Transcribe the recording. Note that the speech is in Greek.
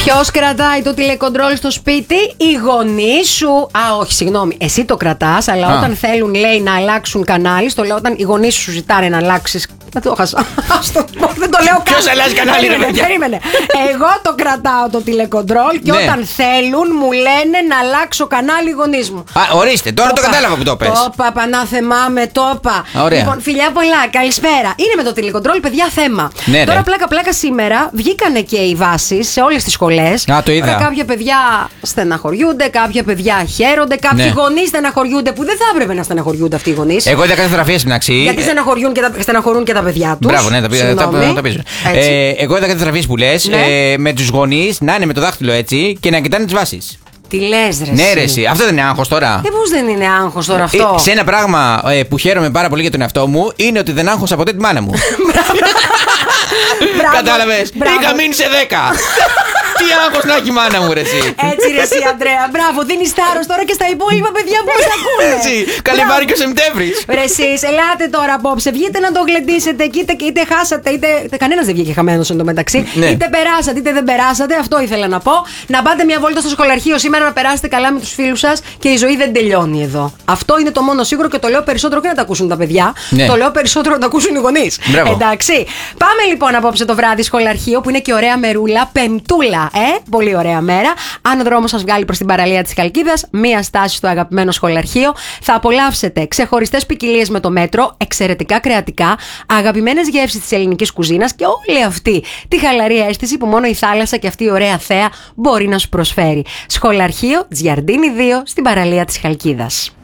Ποιος κρατάει το τηλεκοντρόλ στο σπίτι? Οι γονείς σου. Α, όχι, συγγνώμη. Εσύ το κρατάς, αλλά όταν θέλουν, λέει, να αλλάξουν κανάλι, στο λέω όταν οι γονείς σου ζητάνε να αλλάξεις. Δεν το χάσα. Δεν το λέω καν. Ποιος αλλάζει κανάλι, ρε παιδιά? Περίμενε. Εγώ το κρατάω το τηλεκοντρόλ και όταν θέλουν μου λένε να αλλάξω κανάλι οι γονείς μου. Ορίστε, τώρα το κατάλαβα που το πες. Το είπα, Πανάθεμά με, το είπα. Λοιπόν, φιλιά πολλά, καλησπέρα. Είναι με το τηλεκοντρόλ, παιδιά, θέμα. Τώρα πλάκα σήμερα βγήκανε και οι βάσεις σε όλες τις σχολές. Το είδα. Τώρα κάποια παιδιά στεναχωριούνται, κάποια παιδιά χαίρονται, κάποιοι γονείς στεναχωριούνται που δεν θα έπρεπε να στεναχωριούνται αυτοί οι γονείς. Εγώ είδα κάθε φωτογραφία στην αξία. Γιατί στεναχωρούν και τα παιδιά τους. Μπράβο, ναι, τα παίζω. Εγώ είδα κάτι φωτογραφίες που λες με τους γονείς να είναι με το δάχτυλο έτσι και να κοιτάνε τις βάσεις. Τι λες, ρε? Ναι, ρε, εσύ. Αυτό δεν είναι άγχος τώρα? Πώς δεν είναι άγχος τώρα αυτό? Σε ένα πράγμα που χαίρομαι πάρα πολύ για τον εαυτό μου είναι ότι δεν άγχωσα ποτέ τη μάνα μου. Κατάλαβες? Είχα μείνει σε 10. Τι άγχος να έχει η μάνα μου, ρε εσύ. Έτσι, ρε εσύ, Αντρέα. Μπράβο, δίνεις θάρρος τώρα και στα υπόλοιπα παιδιά που μας ακούνε. Έτσι, καλημάρι και ο Σεπτέμβρης. Ρε εσείς, ελάτε τώρα απόψε. Βγείτε να το γλεντήσετε και είτε χάσατε, είτε. Κανένας δεν βγήκε χαμένος εντωμεταξύ. Είτε περάσατε, είτε δεν περάσατε. Αυτό ήθελα να πω. Να πάτε μια βόλτα στο σχολαρχείο σήμερα να περάσετε καλά με τους φίλους σας και η ζωή δεν τελειώνει εδώ. Αυτό είναι το μόνο σίγουρο και το λέω περισσότερο και να τα ακούσουν τα παιδιά. Το λέω περισσότερο να τα ακούσουν οι γονείς. Εντάξει. Πάμε λοιπόν απόψε το βράδυ σχολαρχείο που είναι και ωραία μερούλα, πεμπτούλα. Πολύ ωραία μέρα. Αν ο δρόμος σας βγάλει προς την παραλία της Χαλκίδας, μία στάση στο αγαπημένο σχολαρχείο. Θα απολαύσετε ξεχωριστές ποικιλίες με το μέτρο, εξαιρετικά κρεατικά, αγαπημένες γεύσεις της ελληνικής κουζίνας και όλη αυτή τη χαλαρή αίσθηση που μόνο η θάλασσα και αυτή η ωραία θέα μπορεί να σου προσφέρει. Σχολαρχείο Τζιαρντίνη 2 στην παραλία της Χαλκίδας.